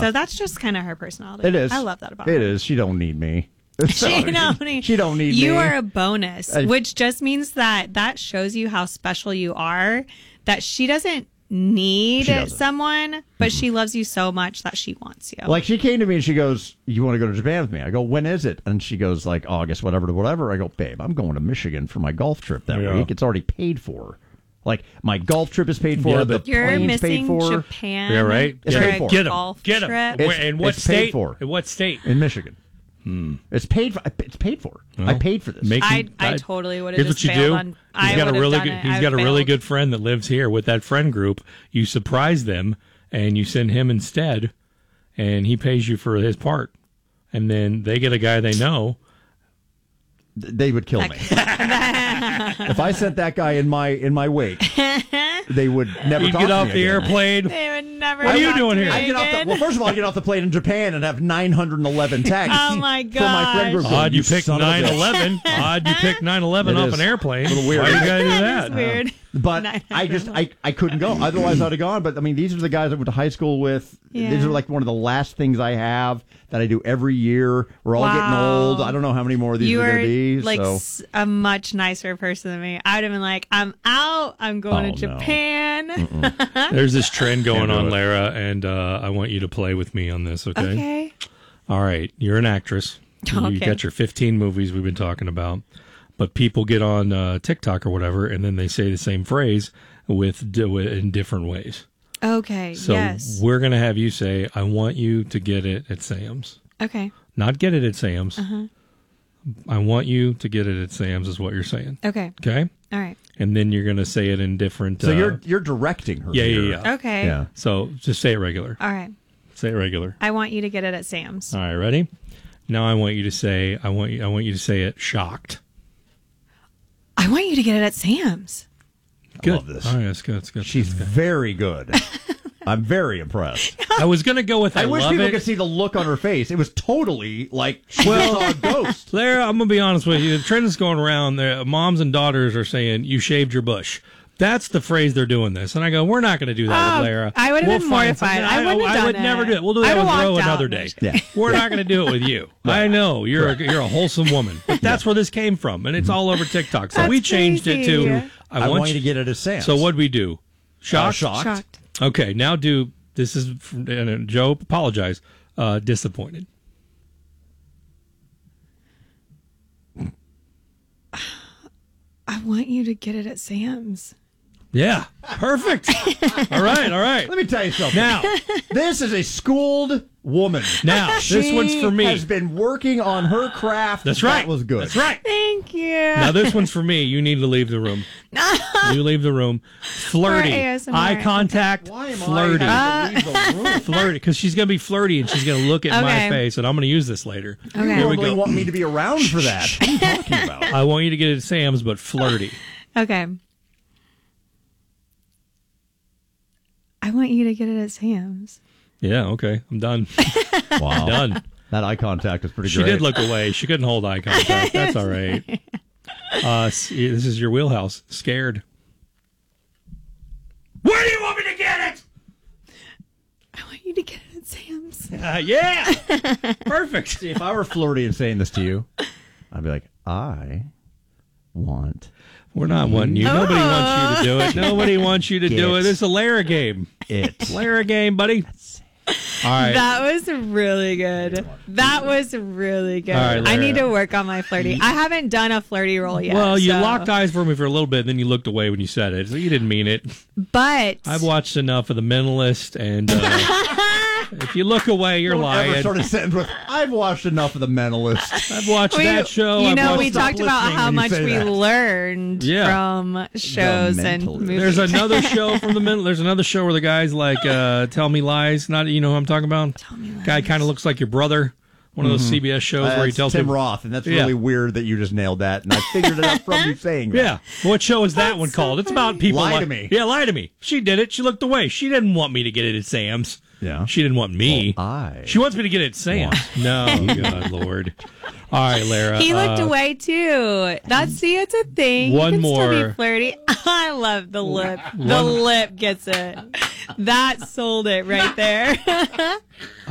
So that's just kind of her personality. It is. I love that about her. It is. She don't need me. She don't need me. You are a bonus, which just means that shows you how special you are, that she doesn't need someone, but she loves you so much that she wants you. Like, she came to me and she goes, you want to go to Japan with me? I go, when is it? And she goes, like, August, whatever to whatever. I go, babe, I'm going to Michigan for my golf trip that week. It's already paid for. Like, my golf trip is paid for. The you're plane's missing paid for. Japan. Yeah, right. It's paid for. Get him. In what it's state? Paid for. In what state? In Michigan. It's paid for. It's paid for. Well, I paid for this. I totally would have Here's just what you failed do. on. He's got a really good friend that lives here. With that friend group, you surprise them and you send him instead, and he pays you for his part, and then they get a guy they know. They would kill me if I sent that guy in my wake. They would never. You'd get off the airplane. They would never. What are you doing here? Well, first of all, I get off the plane in Japan and have 911 texts. Oh my god! For my friend group. Odd you picked 911. Odd you picked 911 off an airplane. A little weird. Why you gotta do that? Is weird. But I couldn't go. Otherwise, I'd have gone. But I mean, these are the guys I went to high school with. Yeah. These are like one of the last things I have that I do every year. We're all getting old. I don't know how many more of these are going to be. Like a much nicer person than me. I would have been like, I'm out. I'm going to Japan. There's this trend going on, Lara, and I want you to play with me on this, okay? Okay. All right. You're an actress. Okay. You got your 15 movies we've been talking about. But people get on TikTok or whatever, and then they say the same phrase in different ways. Okay, so we're going to have you say, I want you to get it at Sam's. Okay. Not get it at Sam's. I want you to get it at Sam's is what you're saying. Okay. Okay? All right. And then you're going to say it in different... So you're directing her. Yeah. Okay. Yeah. So just say it regular. All right. Say it regular. I want you to get it at Sam's. All right, ready? Now I want you to say, I want you to say it shocked. I want you to get it at Sam's. Good. I love this. All right, that's good. She's very good. I'm very impressed. I was going to go with I wish love people it. could see the look on her face. It was totally like she saw a ghost. Lara, I'm going to be honest with you. The trend is going around there. Moms and daughters are saying, you shaved your bush. That's the phrase they're doing this. And I go, we're not going to do that with Lara. I would have been mortified. I would never do it. We'll do that with Ro another day. Yeah. We're not going to do it with you. I know. You're a wholesome woman. But that's where this came from. And it's all over TikTok. So we changed it to, I want you to get it at Sam's. So what'd we do? Shocked? Shocked. Okay, now this is, and Joe, apologize, disappointed. I want you to get it at Sam's. Yeah, perfect. All right. Let me tell you something. Now, this is a schooled woman. Now, this one's for me. She has been working on her craft. That's right. That was good. That's right. Thank you. Now, this one's for me. You need to leave the room. You leave the room. Flirty. Eye contact. Why am flirty. I having to leave the room? Flirty, because she's going to be flirty and she's going to look at my face, and I'm going to use this later. Okay. You Here we normally go. want me to be around for that. What are you talking about? I want you to get it at Sam's, but flirty. Okay. I want you to get it at Sam's. Yeah, okay. I'm done. Wow. Done. That eye contact was pretty She great. did look away. She couldn't hold eye contact. That's all right. This is your wheelhouse. Scared. Where do you want me to get it? I want you to get it at Sam's. Yeah. Perfect. See, if I were flirty and saying this to you, I'd be like, I want... We're not wanting you. Nobody wants you to do it. Nobody wants you to do it. It's a Lara game. Lara game, buddy. All right. That was really good. That was really good. All right, I need to work on my flirty. I haven't done a flirty role yet. Well, you locked eyes for me for a little bit, then you looked away when you said it. So you didn't mean it. But I've watched enough of The Mentalist, and if you look away, you're lying. Ever start a sentence with, I've watched enough of The Mentalist. I've watched that show. We talked about how much we learned from shows and movies. There's another show from The Mentalist. There's another show where the guy's like, tell me lies. Not, you know who I'm talking about? Tell me lies. Guy kind of looks like your brother. One of those CBS shows where he tells Tim people. Roth, and that's really weird that you just nailed that, and I figured it out from you saying that. Yeah. What show is that one called? It's about people. Lie to me. Yeah, lie to me. She did it. She looked away. She didn't want me to get it at Sam's. Yeah. She didn't want me. She wants me to get it at Sam's. No, God, Lord. All right, Lara. He looked away too. It's a thing. One you can more. Still be flirty. I love the lip. The lip gets it. That sold it right there.